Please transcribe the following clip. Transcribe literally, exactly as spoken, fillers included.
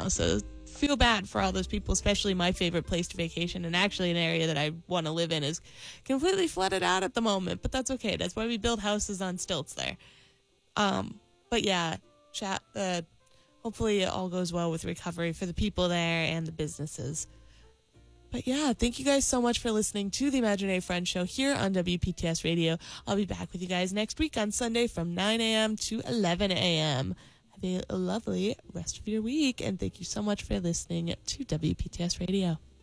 now. So feel bad for all those people, especially my favorite place to vacation, and actually an area that I want to live in is completely flooded out at the moment, but that's okay. That's why we build houses on stilts there. Um, but yeah, chat, uh, hopefully it all goes well with recovery for the people there and the businesses. But yeah, thank you guys so much for listening to the Imaginary Friends Show here on W P T S Radio. I'll be back with you guys next week on Sunday from nine a.m. to eleven a.m. Have a lovely rest of your week, and thank you so much for listening to W P T S Radio.